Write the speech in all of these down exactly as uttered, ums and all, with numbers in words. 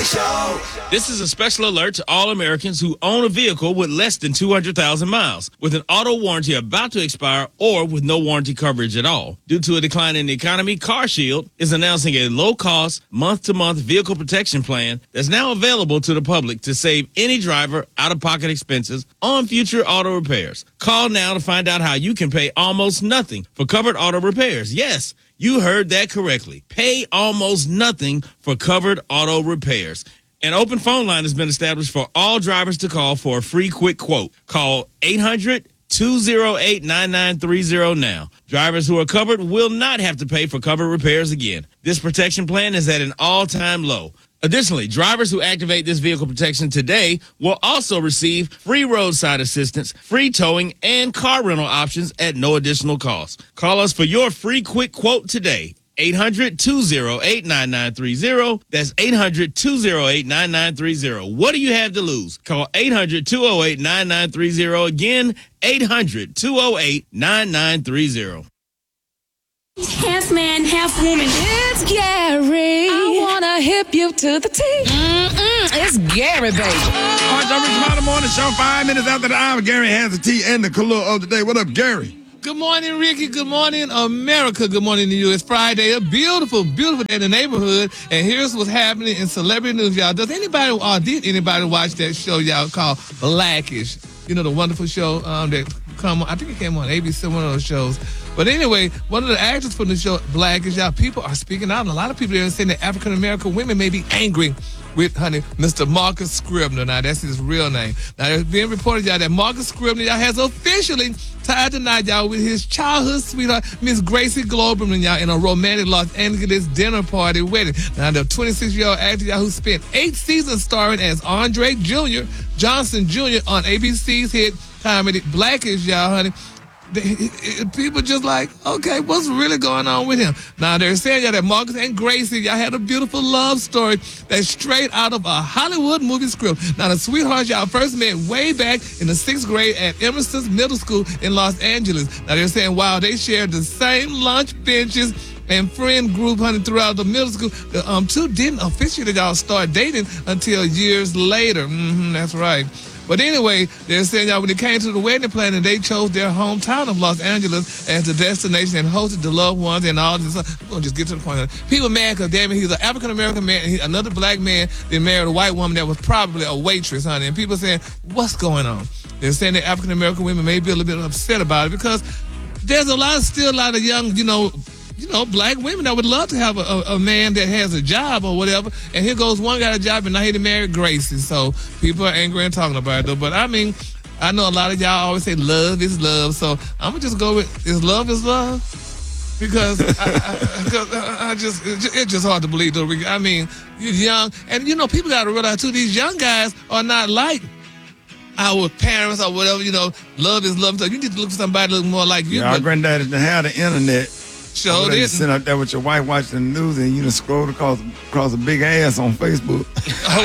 Show. This is a special alert to all Americans who own a vehicle with less than two hundred thousand miles, with an auto warranty about to expire or with no warranty coverage at all. Due to a decline in the economy, CarShield is announcing a low-cost, month-to-month vehicle protection plan that's now available to the public to save any driver out-of-pocket expenses on future auto repairs. Call now to find out how you can pay almost nothing for covered auto repairs. Yes, you heard that correctly. Pay almost nothing for covered auto repairs. An open phone line has been established for all drivers to call for a free quick quote. Call eight hundred, two oh eight, nine nine three oh now. Drivers who are covered will not have to pay for covered repairs again. This protection plan is at an all-time low. Additionally, drivers who activate this vehicle protection today will also receive free roadside assistance, free towing, and car rental options at no additional cost. Call us for your free quick quote today. eight hundred, two oh eight, nine nine three oh. That's eight hundred, two oh eight, nine nine three oh. What do you have to lose? Call eight hundred, two oh eight, nine nine three oh. Again, eight hundred, two oh eight, nine nine three oh. Half man, half woman. It's Gary. I wanna hip you to the T. Mm-mm, it's Gary, baby. All right, y'all, Rich Mountain Morning Show, five minutes after the hour. Gary has the tea and the color of the day. What up, Gary? Good morning, Ricky. Good morning, America. Good morning to you. It's Friday, a beautiful, beautiful day in the neighborhood. And here's what's happening in celebrity news, y'all. Does anybody, or did anybody watch that show, y'all, called Blackish? You know, the wonderful show um, that come on, I think it came on A B C, one of those shows. But anyway, one of the actors from the show, Blackish, y'all, people are speaking out. And a lot of people are saying that African-American women may be angry with, honey, Mister Marcus Scribner. Now, that's his real name. Now, it's being reported, y'all, that Marcus Scribner, y'all, has officially tied the knot, y'all, with his childhood sweetheart, Miss Gracie Globerman, y'all, in a romantic Los Angeles dinner party wedding. Now, the twenty-six-year-old actor, y'all, who spent eight seasons starring as Andre Junior Johnson Junior on A B C's hit comedy Blackish, y'all, honey. People just like, okay, what's really going on with him? Now, they're saying, y'all, that Marcus and Gracie, y'all, had a beautiful love story that's straight out of a Hollywood movie script. Now, the sweethearts, y'all, first met way back in the sixth grade at Emerson's Middle School in Los Angeles. Now, they're saying, wow, they shared the same lunch benches and friend group, honey, throughout the middle school. The um, two didn't officially, y'all, start dating until years later. Mm-hmm, that's right. But anyway, they're saying, y'all, when it came to the wedding planning, they chose their hometown of Los Angeles as the destination and hosted the loved ones and all this. We're going to just get to the point. People mad because, damn it, he's an African-American man, and he, another black man that married a white woman that was probably a waitress, honey. And people saying, what's going on? They're saying that African-American women may be a little bit upset about it because there's a lot, still a lot of young, you know, you know, black women that would love to have a, a, a man that has a job or whatever. And here goes one got a job and now he married Gracie. So people are angry and talking about it, though. But I mean, I know a lot of y'all always say love is love. So I'm going to just go with, is love is love? Because I, I, cause I just, it's just hard to believe, though. I mean, you're young. And, you know, people got to realize, too, these young guys are not like our parents or whatever. You know, love is love. So you need to look for somebody that looks more like you. Yeah, our granddaddy didn't have the internet. Sure didn't. didn't. Sit up there with your wife watching the news and you just scroll across, across a big ass on Facebook. Oh,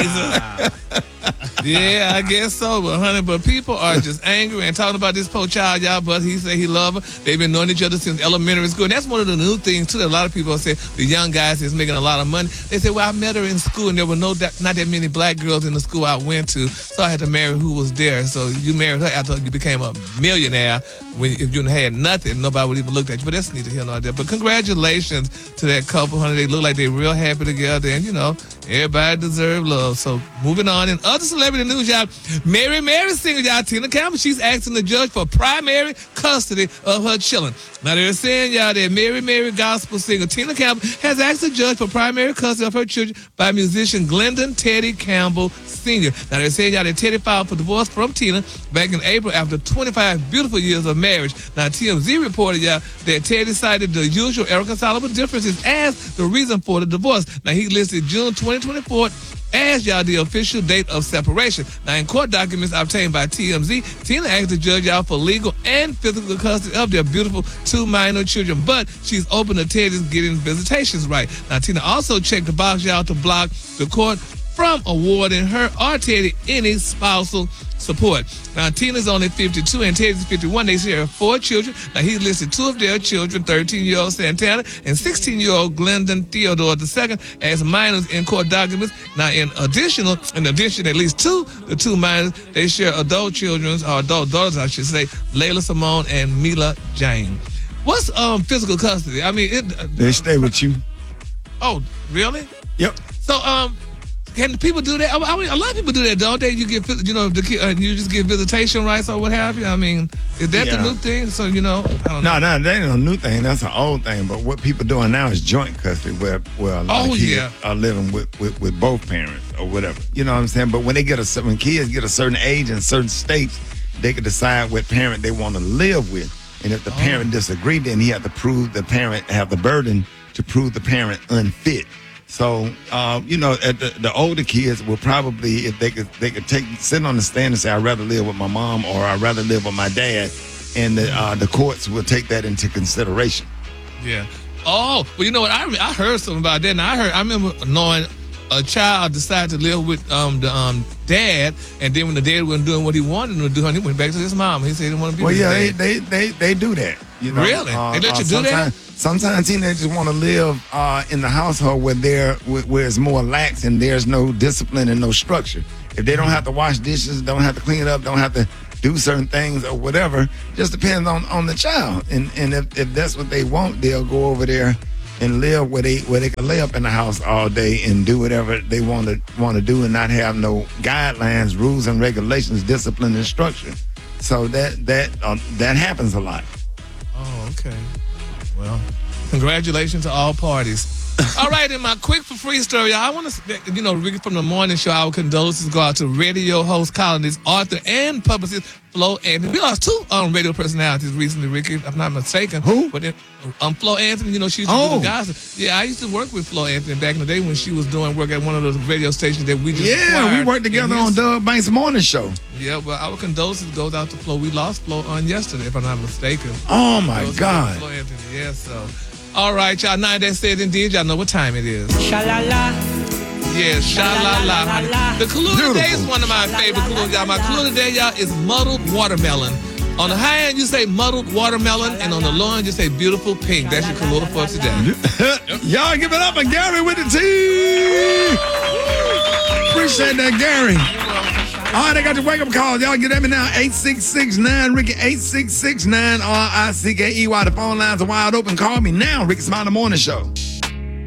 Jesus. Yeah, I guess so, but honey, but people are just angry and talking about this poor child, y'all, but he said he love her. They've been knowing each other since elementary school. And that's one of the new things, too, that a lot of people say the young guys is making a lot of money. They say, well, I met her in school, and there were no that, not that many black girls in the school I went to, so I had to marry who was there. So you married her after you became a millionaire. When if you had nothing, nobody would even look at you. But that's neither here nor there. But congratulations to that couple, honey. They look like they're real happy together, and, you know, everybody deserves love. So moving on. In other celebrity news, y'all, Mary Mary singer, y'all, Tina Campbell, she's asking the judge for primary custody of her children. Now, they're saying, y'all, that Mary Mary gospel singer Tina Campbell has asked the judge for primary custody of her children by musician Glendon Teddy Campbell Senior Now, they're saying, y'all, that Teddy filed for divorce from Tina back in April after twenty-five beautiful years of marriage. Now, T M Z reported, y'all, that Teddy cited the usual irreconcilable differences as the reason for the divorce. Now, he listed June twenty twenty-four as, y'all, the official date of separation. Now, in court documents obtained by T M Z, Tina asked the judge, y'all, for legal and physical custody of their beautiful two minor children, but she's open to Teddy's getting visitations right. Now, Tina also checked the box, y'all, to block the court from awarding her or Teddy any spousal support. Now, Tina's only fifty-two and Teddy's fifty-one. They share four children. Now, he listed two of their children, thirteen-year-old Santana and sixteen-year-old Glendon Theodore the second, as minors in court documents. Now, in additional, in addition, at least two, the two minors, they share adult children, or adult daughters, I should say, Layla Simone and Mila Jane. What's um physical custody? I mean, it, uh, They stay with you. Oh, really? Yep. So, um, can people do that? I mean, a lot of people do that, don't they? You get, you know, the kid, uh, you just get visitation rights or what have you. I mean, is that Yeah. the new thing? So, you know, I don't know. No, no, that ain't a new thing. That's an old thing. But what people doing now is joint custody, where where a lot Oh, of kids yeah. are living with, with, with both parents or whatever. You know what I'm saying? But when they get a when kids get a certain age in certain states, they can decide what parent they want to live with. And if the Oh. parent disagree, then he have to prove the parent have the burden to prove the parent unfit. So, uh, you know, at the, the older kids will probably, if they could, they could take sit on the stand and say, "I'd rather live with my mom," or "I'd rather live with my dad," and the uh, the courts will take that into consideration. Yeah. Oh, well, you know what? I I heard something about that. And I heard, I remember knowing a child decided to live with um the um dad, and then when the dad wasn't doing what he wanted him to do, he went back to his mom. He said he didn't want to be Well, with yeah, his they, dad. they they they do that. You know, Really? They let you do that? sometimes, Sometimes teenagers want to live uh, in the household where there where, where it's more lax and there's no discipline and no structure. If they don't have to wash dishes, don't have to clean it up, don't have to do certain things or whatever, just depends on, on the child. And and if, if that's what they want, they'll go over there and live where they where they can lay up in the house all day and do whatever they want to want to do and not have no guidelines, rules and regulations, discipline and structure. So that that uh, that happens a lot. Oh, okay. Well, congratulations to all parties. All right, in my quick for free story, I want to, you know, Ricky from the morning show, our condolences go out to radio host, columnist, author, and publicist Flo Anthony. We lost two um, radio personalities recently, Ricky, if I'm not mistaken. Who? But then, um, Flo Anthony, you know, she used to do Oh. the gossip. Yeah, I used to work with Flo Anthony back in the day when she was doing work at one of those radio stations that we just Yeah, we acquired. worked together And on his- Doug Banks' morning show. Yeah, well, our condolences goes out to Flo. We lost Flo on yesterday, if I'm not mistaken. Oh my Those are God. Flo Anthony, yeah, so. All right, y'all. Now that said and did, y'all know what time it is. Sha-la-la. Yes, sha-la-la, honey. The clue today is one of my favorite clues, y'all. My clue today, y'all, is muddled watermelon. On the high end, you say muddled watermelon, and on the low end, you say beautiful pink. That's your clue for today. Y'all give it up for Gary with the T. Appreciate that, Gary. All right, I got your wake-up call. Y'all get at me now. eight six six nine Ricky, eight six six nine R I C K E Y. The phone lines are wide open. Call me now, Ricky Smiley Morning Show.